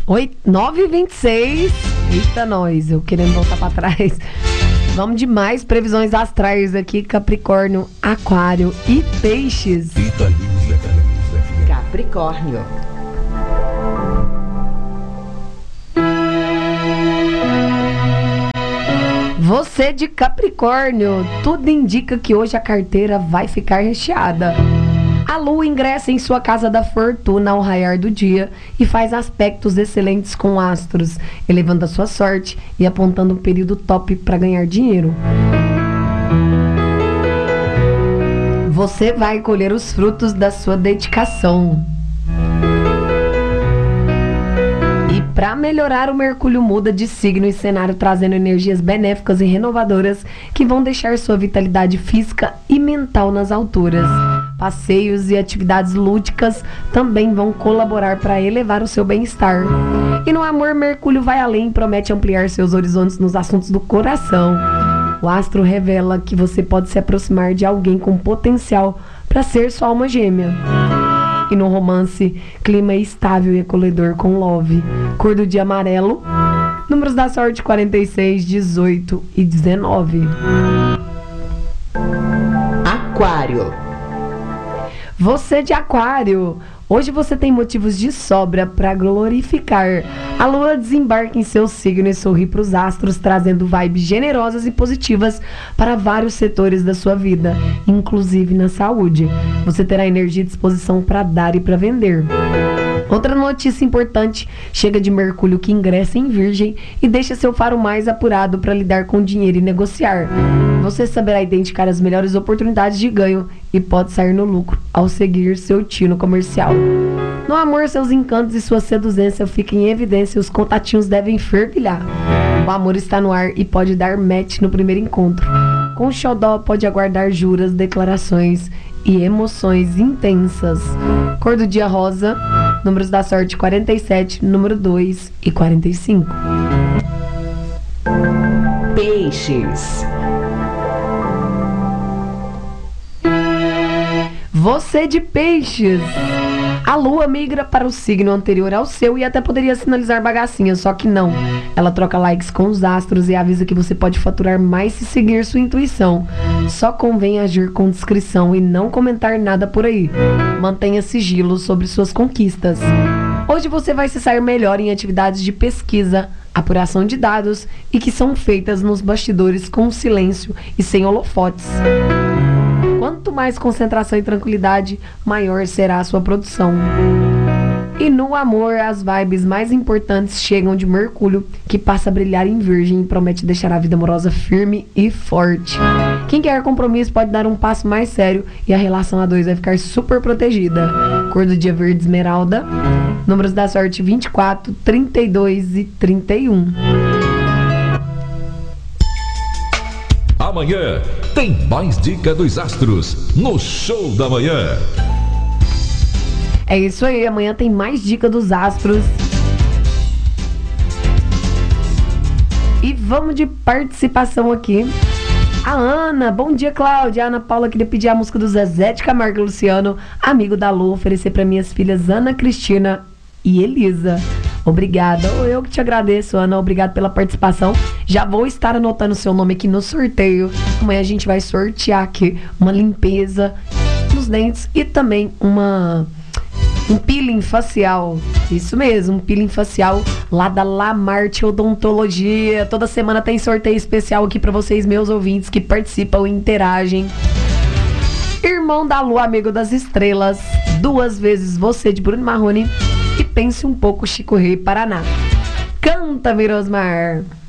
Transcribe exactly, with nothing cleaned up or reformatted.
nove e vinte e seis. Eita, nós, eu querendo voltar pra trás. Vamos de mais previsões astrais aqui, Capricórnio, Aquário e Peixes. Capricórnio. Você de Capricórnio, tudo indica que hoje a carteira vai ficar recheada. A Lua ingressa em sua casa da fortuna ao raiar do dia e faz aspectos excelentes com astros, elevando a sua sorte e apontando um período top para ganhar dinheiro. Você vai colher os frutos da sua dedicação. E para melhorar, o Mercúrio muda de signo e cenário, trazendo energias benéficas e renovadoras que vão deixar sua vitalidade física e mental nas alturas. Passeios e atividades lúdicas também vão colaborar para elevar o seu bem-estar. E no amor, Mercúrio vai além e promete ampliar seus horizontes nos assuntos do coração. O astro revela que você pode se aproximar de alguém com potencial para ser sua alma gêmea. E no romance, clima estável e acolhedor com Love. Cor do dia amarelo. Números da sorte quarenta e seis, dezoito e dezenove. Aquário. Você de Aquário, hoje você tem motivos de sobra para glorificar. A lua desembarca em seu signo e sorri para os astros, trazendo vibes generosas e positivas para vários setores da sua vida, inclusive na saúde. Você terá energia e disposição para dar e para vender. Outra notícia importante chega de Mercúrio, que ingressa em Virgem e deixa seu faro mais apurado para lidar com dinheiro e negociar. Você saberá identificar as melhores oportunidades de ganho e pode sair no lucro ao seguir seu tino comercial. No amor, seus encantos e sua seduzência ficam em evidência e os contatinhos devem fervilhar. O amor está no ar e pode dar match no primeiro encontro. Com o xodó pode aguardar juras, declarações e emoções intensas. Cor do dia rosa. Números da sorte quarenta e sete, número dois e quarenta e cinco. Peixes. Você de Peixes. A lua migra para o signo anterior ao seu e até poderia sinalizar bagacinhas, só que não. Ela troca likes com os astros e avisa que você pode faturar mais se seguir sua intuição. Só convém agir com discrição e não comentar nada por aí. Mantenha sigilo sobre suas conquistas. Hoje você vai se sair melhor em atividades de pesquisa, apuração de dados e que são feitas nos bastidores com silêncio e sem holofotes. Quanto mais concentração e tranquilidade, maior será a sua produção. E no amor, as vibes mais importantes chegam de Mercúrio, que passa a brilhar em Virgem e promete deixar a vida amorosa firme e forte. Quem quer compromisso pode dar um passo mais sério e a relação a dois vai ficar super protegida. Cor do dia verde esmeralda. Números da sorte vinte e quatro, trinta e dois e trinta e um. Amanhã tem mais dica dos astros no Show da Manhã. É isso aí, amanhã tem mais dica dos astros. E vamos de participação aqui. A Ana, bom dia, Cláudia. A Ana Paula queria pedir a música do Zezé de Camargo e Luciano, amigo da Lu, oferecer para minhas filhas Ana Cristina e Elisa. Obrigada, eu que te agradeço, Ana, obrigado pela participação. Já vou estar anotando seu nome aqui no sorteio. Amanhã a gente vai sortear aqui uma limpeza nos dentes e também uma um peeling facial. Isso mesmo, um peeling facial lá da Lamarte Odontologia. Toda semana tem sorteio especial aqui para vocês, meus ouvintes que participam e interagem. Irmão da Lua, amigo das estrelas, duas vezes você de Bruno Marrone e pense um pouco Chico Rei Paraná. Canta, Mirosmar!